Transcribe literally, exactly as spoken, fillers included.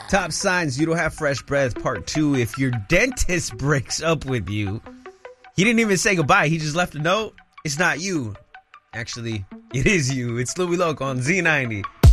Top signs you don't have fresh breath, part two. If your dentist breaks up with you, he didn't even say goodbye. He just left a note. It's not you. Actually, it is you. It's Louie Loke on Z ninety.